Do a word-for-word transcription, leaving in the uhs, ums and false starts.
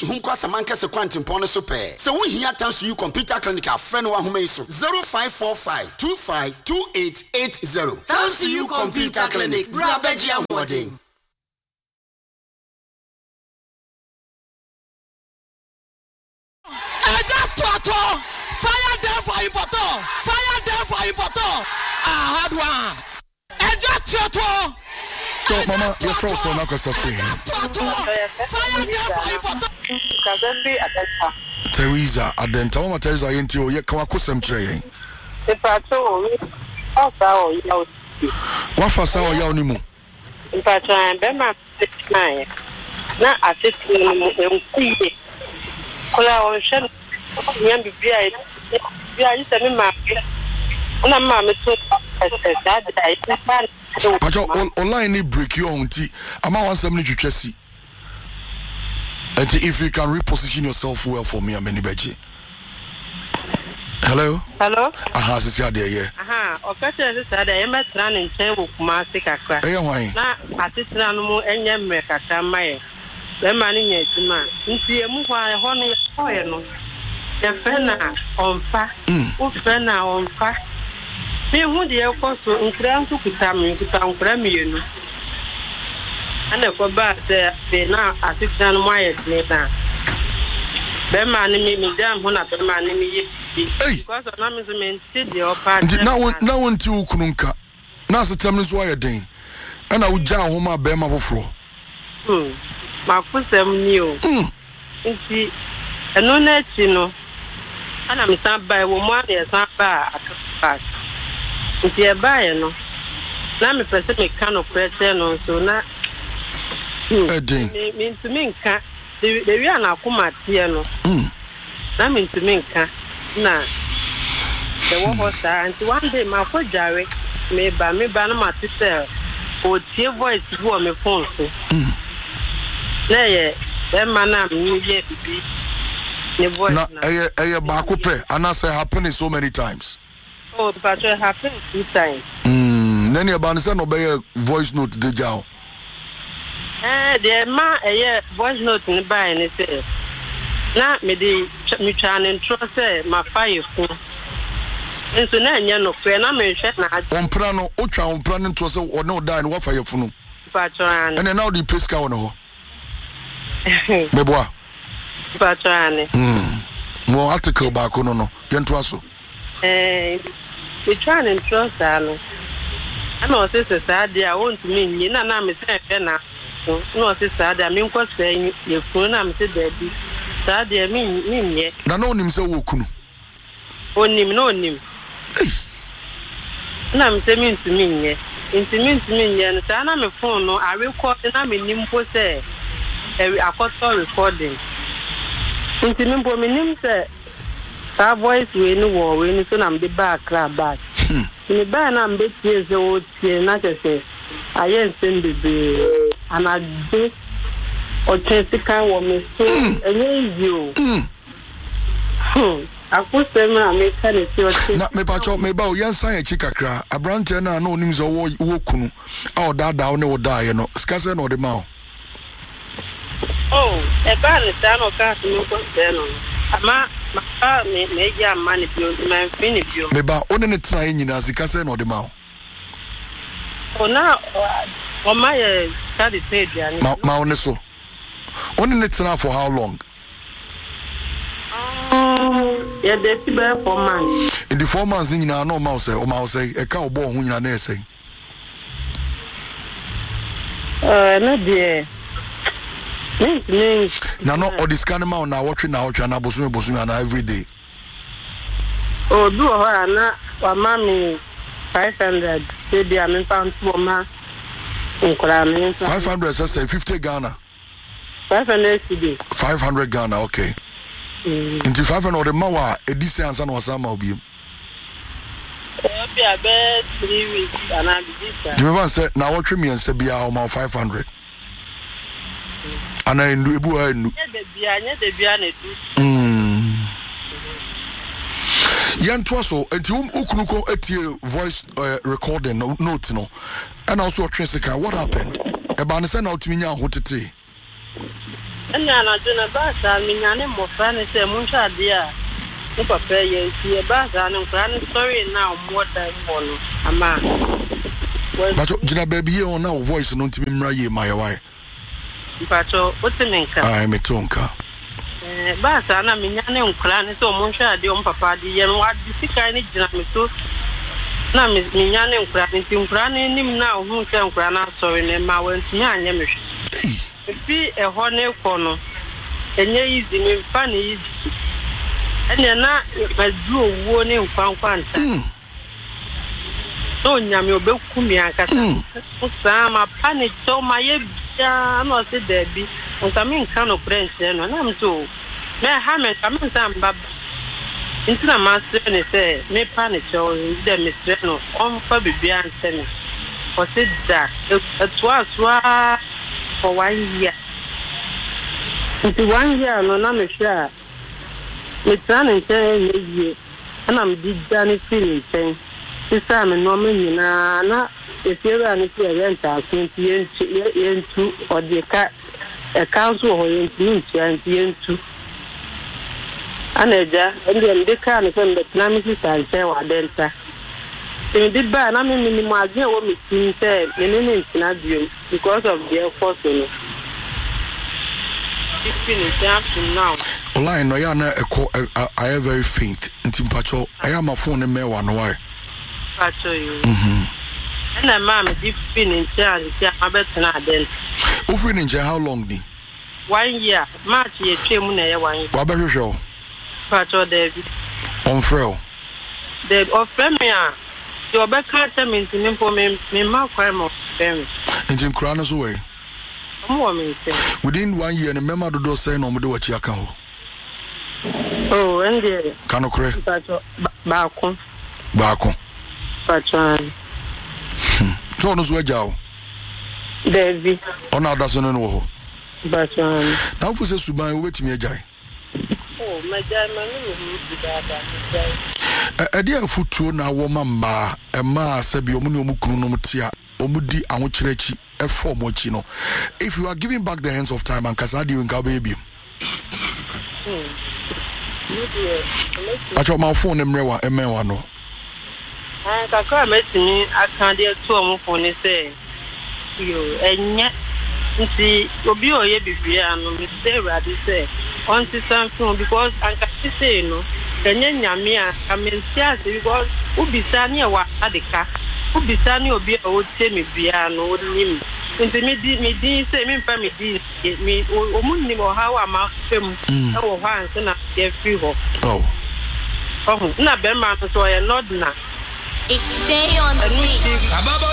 sunhunko asamanka se kwantimpon so pe se wo hia tanso you computer clinic afre no ahoma iso zero five four five two five two eight eight zero Tanso you computer clinic bra beji amodin. Eja toto fire there for important fire there for important ah hard one Eja toto so mama your friend so na kwasa free fire there for important Kazebi Adenta Teresa Adenta mama Teresa yenti o ye kwa kosem kire yen e pato osa o yawo wa fasa o yawo ni mu pato an be ma nine na atete no enkuye kola on shen nyam bibia bibia yi se me ma na ma me to that I plan pato online ni break you on ti ama wan sem ni twetwasi. And if you can reposition yourself well for me, I'm any beji. Hello? Hello? Aha, sisi ade ye. Aha, okate sisi ade ye metra ne nchen wo kuma se kakra. Eh hwan? Na atitra no mu enye mre kakra maye. Le ma ne nya adwuma. Nti emu hwa ho no ye no. Ye fe na onfa. Wo fe na onfa. Me hu de ye koso nkra nso kuta me kuta nkra mienu. Ana ko ba se be na atitra no maye ne na. Be ma ne mi mi jam ho na be ma ne mi ye. Because of na me so me the upper. Now now won't you kununka. Na se tem so aye den. Ana wo ja ho ma be ma foforo. Hmm. Ma kusem ni o. Hmm. Nti eno na chi no. Ana me san ba wo mo ade san ba akapa. Nti e ba ye no. Na me pese me kan of pressure no so na. Edin. Me me ntumi nka. De de wi ana akoma tie no. Hmm. Na me ntumi nka. Na the one was and one day my for Jerry me ba me ba na ma tell o tie voice go on my phone so na ye e ma na me ye bibi ne voice na eh eh ba ko pe ana say happen so many times. Oh, but it happened two times. Hmm, nani ba say no be voice note de jao. Eh the ma eh voice note ni ba ni say na me di me try and trust say my fire phone. Nso na anya no kwe na me hwe na ompra no otwa ompra no to say o no die no wa fire funu. Patron. And now the pesca on ho. Meboa. Patron. Hmm. Mo article ba ko no no. Yento aso. Eh, we try and trust alo. Ana o se se saade a won tumi nyi na na me se hwe na. No o se saade a me nkọ se ye funu na me se dabi. Saade mi mi nye. Na no nim se wo kunu. Onim no onim. Na me se mi ntumi nye. Ntumi ntumi nye no sa na me phone no a record na me nim po se e akoto recording. Ntumi mpo me nim se sa voice we no wo we ni so na me de back crab back. Ni ba na me tie se o tie na se aye send be ana de o chesi kan wo me so enye easy o. Hmm. Akusema ameka ne ti o ti. Na me pacho me ba o yansan e chikakra abrante na na onim so wo wo kunu a o da da o ne o da ye no skase no de ma o. Oh, e ba le ta no ka no ko se no. Ama ma me me ya ma ne bio ma fini bio. Me ba o ne ne tra ye nyina skase no de ma o. Ona o ma ye study pay dia ni. Ma ma o ne so. O ne ne tra for how long? Yeah, they see by four months. In the four months, you know, no mouse, or mouse, a cow born when you're nursing. Uh, no, dear. Means, means. Now, not all this kind of man now watching now, and I was doing every day. Oh, do her, not or mammy five hundred. Maybe I'm in pound for ma. Five hundred, say fifty Ghana. Five hundred today. Five hundred Ghana, okay. Into five hundred the mawa a decent son was some of you. Be a bed three weeks and I be You ever said now what me and say be our five hundred. And I do a new Hmm. Yan Twasso, and you Ukunuko at voice recording note no. And also a Trinsica, what happened? A banner sent out to me now, what to say. And I do a bath, I mean, I am more funny, say, Muncha, dear. No, papa, you see a bath, and I'm crying sorry now more than one. A man. But Gina baby, you now voice no to me, my wife. But what's the name? I am a tonka. Bath, and I mean, I am crying so Muncha, the own papa, the young what the sick I need to. Now, Miss Minyana and crying, crying him now, who can cry out sorry, and my went me and Yamish. If be a honey corner, and ye easy me funny. And you're not a drew warning from one. So, Yamio Bokumia, Sam, a panic, so my I'm not said there be, and come in kind of French, and I'm so. May I have a coming some bab into the master and say, may panic or the Miss Reno on for beyond semi. Or said that it was for one year. Into one year, no, I'm sure. It's running ten and I'm did Danny feeling saying, this time and no meaning, if you're running to a rental, twenty into or the cat, a council or into into. And then the car is on the premises and say, what delta. In the ban, I mean, my dear woman said, in any scenario because of their force. It's finished after now. Online, no, I am very faint. Until Pacho, I am a phone in me one why. Pacho, you. And a man is finished, I bet not then. Over in how long? One year, March, you came on a one. Baba show. Pacho, David. On frail. The Ofremia, your back can't mean to me for me, me, my crime of them. And Jim Crowners away. Within one year, the member do say no do what you can. Oh, and the Cano Craig Balcon Balcon Patron. So, no, swear, Jow. David. Oh, now doesn't know. But now for says to buy wait me a guy. Oh, my God, a dear foot to now, woman, ma, a ma, Sabi, Omunumukunutia, Omudi, and Wuchirechi, a form Mochino. If you are giving back the hands of time and Casadi and Gababy. I told my phone and Rewa, and Mewano. I can't met me, I can't dear to a phone, say, you, and yet, see, Obio, ye be piano, Miss Sarah, say, on to something because I can't say no. Then Yamia, I mean, because Ubisani, what had the car, Ubisani, Obi, would say me piano, would name. Into me, me, me, say me, family, me, or Munim or how I'm out them, or once and I get free. Oh, oh, not Bema, so I am not now. It's day on the week.